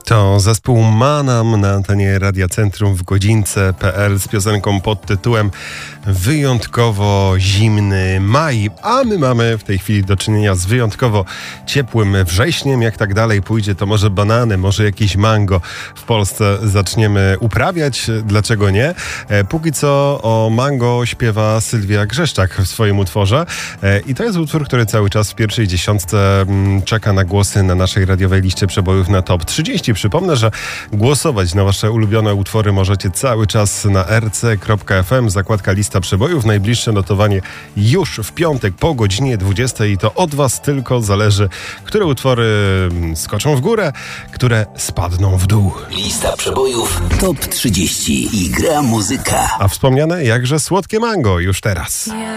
To zespół Manam na antenie Radia Centrum w godzince.pl z piosenką pod tytułem Wyjątkowo zimny maj, a my mamy w tej chwili do czynienia z wyjątkowo ciepłym wrześniem. Jak tak dalej pójdzie, to może banany, może jakieś mango w Polsce zaczniemy uprawiać. Dlaczego nie? Póki co o mango śpiewa Sylwia Grzeszczak w swoim utworze i to jest utwór, który cały czas w pierwszej dziesiątce czeka na głosy na naszej radiowej liście przebojów na Top 30. Przypomnę, że głosować na wasze ulubione utwory możecie cały czas na rc.fm, zakładka lista przebojów. Najbliższe notowanie już w piątek po godzinie 20 i to od was tylko zależy, które utwory skoczą w górę, które spadną w dół. Lista przebojów Top 30 i gra muzyka. A wspomniane jakże słodkie mango już teraz.